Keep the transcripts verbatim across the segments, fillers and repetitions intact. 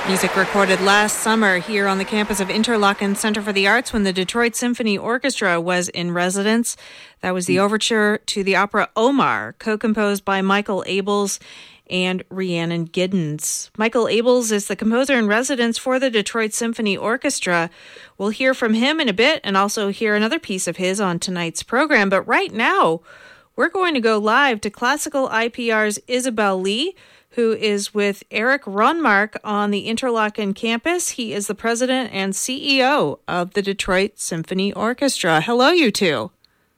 Music recorded last summer here on the campus of Interlochen Centre for the Arts when the Detroit Symphony Orchestra was in residence. That was the overture to the opera Omar, co-composed by Michael Abels and Rhiannon Giddens. Michael Abels is the composer in residence for the Detroit Symphony Orchestra. We'll hear from him in a bit and also hear another piece of his on tonight's program. But right now, we're going to go live to Classical I P R's Isabel Lee, who is with Eric Runmark on the Interlochen campus. He is the president and C E O of the Detroit Symphony Orchestra. Hello, you two.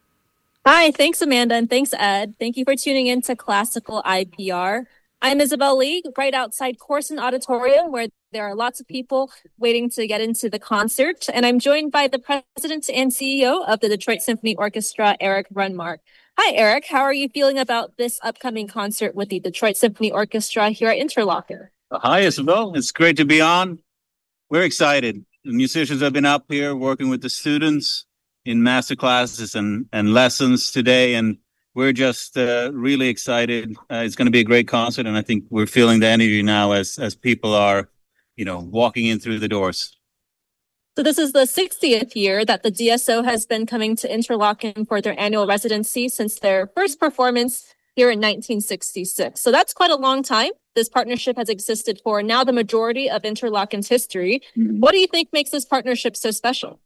Hi, thanks, Amanda, and thanks, Ed. Thank you for tuning in to Classical I P R. I'm Isabel Lee, right outside Corson Auditorium, where there are lots of people waiting to get into the concert. And I'm joined by the president and C E O of the Detroit Symphony Orchestra, Eric Runmark. Hi, Eric. How are you feeling about this upcoming concert with the Detroit Symphony Orchestra here at Interlochen? Hi, Isabel. It's great to be on. We're excited. The musicians have been up here working with the students in master classes and, and lessons today, and we're just uh, really excited. Uh, it's going to be a great concert, and I think we're feeling the energy now as as people are, you know, walking in through the doors. So this is the sixtieth year that the D S O has been coming to Interlochen for their annual residency since their first performance here in nineteen sixty-six. So that's quite a long time. This partnership has existed for now the majority of Interlochen's history. Mm-hmm. What do you think makes this partnership so special?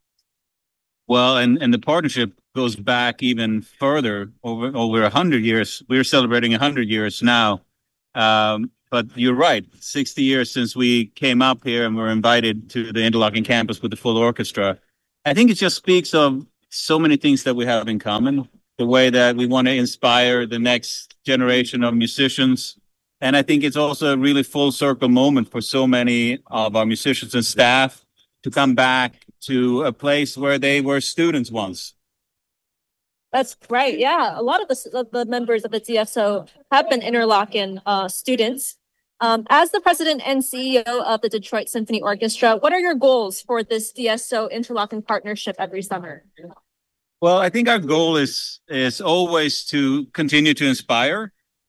Well, and, and the partnership goes back even further, over over one hundred years. We're celebrating one hundred years now. Um, but you're right, sixty years since we came up here and were invited to the Interlochen campus with the full orchestra. I think it just speaks of so many things that we have in common, the way that we want to inspire the next generation of musicians. And I think it's also a really full circle moment for so many of our musicians and staff to come back to a place where they were students once. That's right. Yeah. A lot of the, of the members of the D S O have been Interlochen uh, students. Um, as the president and C E O of the Detroit Symphony Orchestra, what are your goals for this D S O Interlochen partnership every summer? Well, I think our goal is is always to continue to inspire.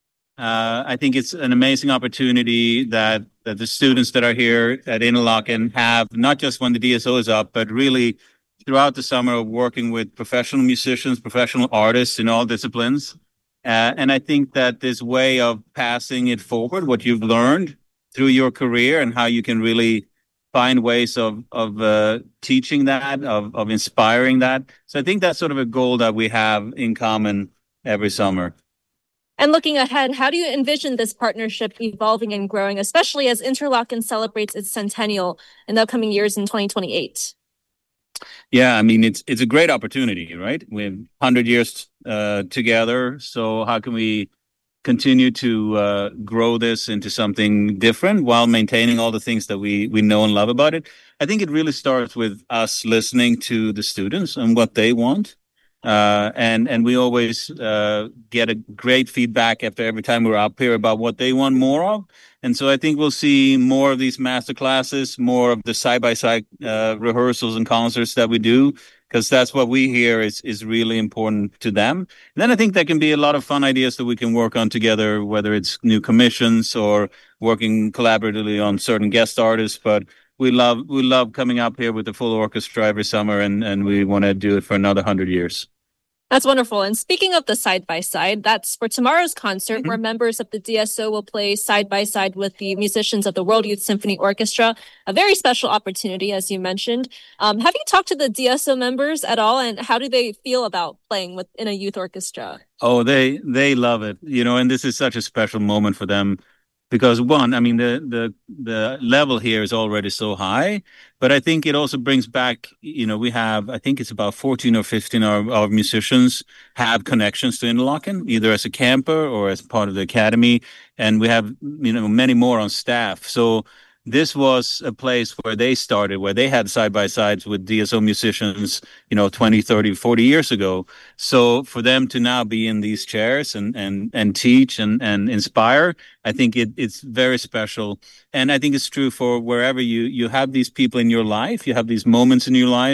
Uh, I think it's an amazing opportunity that, that the students that are here at Interlochen have, not just when the D S O is up, but really throughout the summer working with professional musicians, professional artists in all disciplines. Uh, and I think that this way of passing it forward, what you've learned through your career and how you can really find ways of, of uh, teaching that, of, of inspiring that. So I think that's sort of a goal that we have in common every summer. And looking ahead, how do you envision this partnership evolving and growing, especially as Interlochen celebrates its centennial in the upcoming years in twenty twenty-eight? Yeah, I mean, it's it's a great opportunity, right? We have one hundred years uh, together. So how can we continue to uh, grow this into something different while maintaining all the things that we, we know and love about it? I think it really starts with us listening to the students and what they want. Uh, and, and we always uh, get a great feedback after every time we're up here about what they want more of. And so I think we'll see more of these master classes, more of the side-by-side uh, rehearsals and concerts that we do, because that's what we hear is, is really important to them. And then I think there can be a lot of fun ideas that we can work on together, whether it's new commissions or working collaboratively on certain guest artists. But we love we love coming up here with the full orchestra every summer, and, and we want to do it for another hundred years. That's wonderful. And speaking of the side-by-side, that's for tomorrow's concert, Mm-hmm. where members of the D S O will play side-by-side with the musicians of the World Youth Symphony Orchestra. A very special opportunity, as you mentioned. Um, have you talked to the D S O members at all, and how do they feel about playing with in a youth orchestra? Oh, they they love it, you know, and this is such a special moment for them. Because one, I mean, the, the the level here is already so high, but I think it also brings back, you know, we have, I think it's about fourteen or fifteen of our musicians have connections to Interlochen, either as a camper or as part of the academy. And we have, you know, many more on staff. So this was a place where they started, where they had side-by-sides with D S O musicians, you know, twenty, thirty, forty years ago. So for them to now be in these chairs and and and teach and, and inspire, I think it, it's very special. And I think it's true for wherever you, you have these people in your life, you have these moments in your life.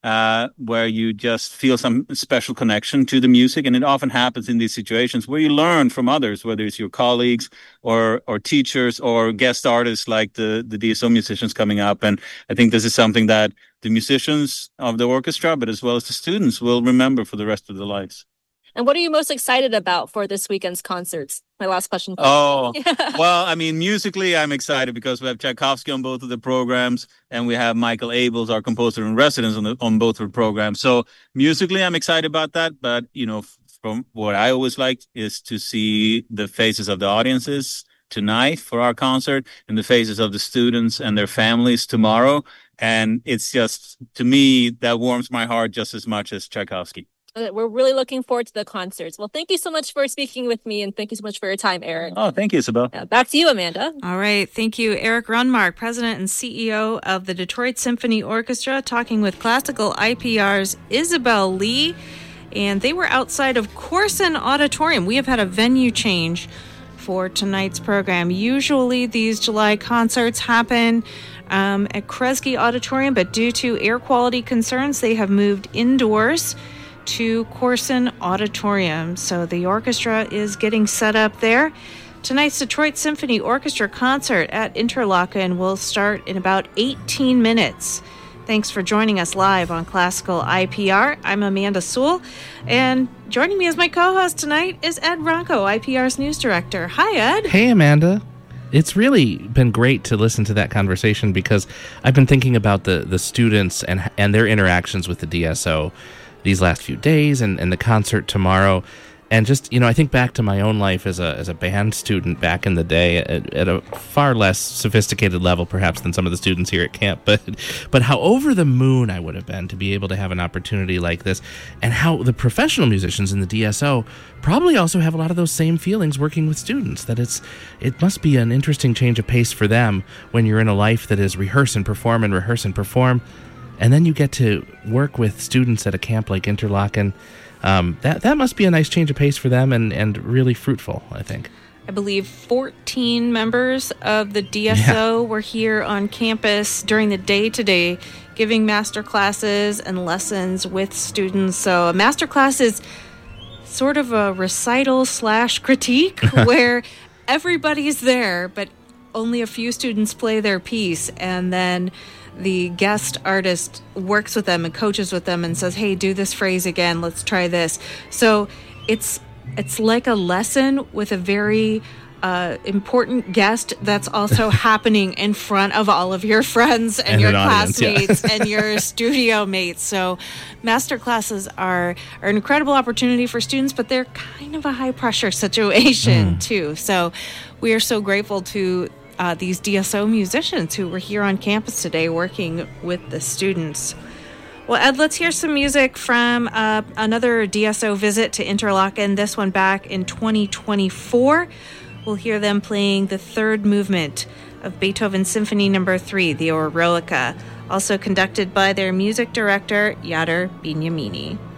uh, where you just feel some special connection to the music. And it often happens in these situations where you learn from others, whether it's your colleagues or or teachers or guest artists like the, the D S O musicians coming up. And I think this is something that the musicians of the orchestra, but as well as the students, will remember for the rest of their lives. And what are you most excited about for this weekend's concerts? My last question. Oh, well, I mean, musically, I'm excited because we have Tchaikovsky on both of the programs, and we have Michael Abels, our composer in residence, on, the, on both of the programs. So musically, I'm excited about that. But, you know, from what I always liked is to see the faces of the audiences tonight for our concert and the faces of the students and their families tomorrow. And it's just, to me, that warms my heart just as much as Tchaikovsky. We're really looking forward to the concerts. Well, thank you so much for speaking with me, and thank you so much for your time, Eric. Oh, thank you, Isabel. Uh, back to you, Amanda. All right. Thank you, Eric Runmark, President and C E O of the Detroit Symphony Orchestra, talking with Classical I P R's Isabel Lee. And they were outside of Corson Auditorium. We have had a venue change for tonight's program. Usually these July concerts happen um, at Kresge Auditorium, but due to air quality concerns, they have moved indoors to Corson Auditorium. So the orchestra is getting set up there. Tonight's Detroit Symphony Orchestra concert at Interlochen will start in about eighteen minutes. Thanks for joining us live on Classical I P R. I'm Amanda Sewell, and joining me as my co-host tonight is Ed Ronco, I P R's news director. Hi, Ed. Hey, Amanda. It's really been great to listen to that conversation because I've been thinking about the, the students and and their interactions with the D S O these last few days and, and the concert tomorrow. And just, you know, I think back to my own life as a as a band student back in the day at, at a far less sophisticated level, perhaps, than some of the students here at camp. But but how over the moon I would have been to be able to have an opportunity like this, and how the professional musicians in the D S O probably also have a lot of those same feelings working with students, that it's it must be an interesting change of pace for them when you're in a life that is rehearse and perform and rehearse and perform. And then you get to work with students at a camp like Interlochen. Um, that that must be a nice change of pace for them and, and really fruitful, I think. I believe fourteen members of the D S O yeah. were here on campus during the day today, giving master classes and lessons with students. So a master class is sort of a recital slash critique where everybody's there, but only a few students play their piece, and then the guest artist works with them and coaches with them and says, hey, do this phrase again, let's try this. So it's it's like a lesson with a very uh, important guest that's also happening in front of all of your friends and, and your classmates yeah. and your studio mates. So master classes are, are an incredible opportunity for students, but they're kind of a high pressure situation mm. too. So we are so grateful to Uh, these D S O musicians who were here on campus today working with the students. Well, Ed, let's hear some music from uh, another D S O visit to Interlochen, this one back in twenty twenty-four. We'll hear them playing the third movement of Beethoven Symphony Number three, the Eroica, also conducted by their music director, Yadar Binyamini.